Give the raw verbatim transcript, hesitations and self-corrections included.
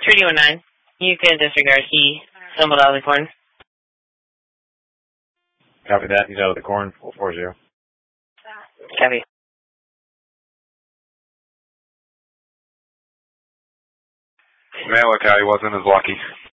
Treaty one nine. You can disregard. He stumbled out of the corn. Copy that. He's out of the corn. four four zero. Copy. Man, look how he wasn't as lucky.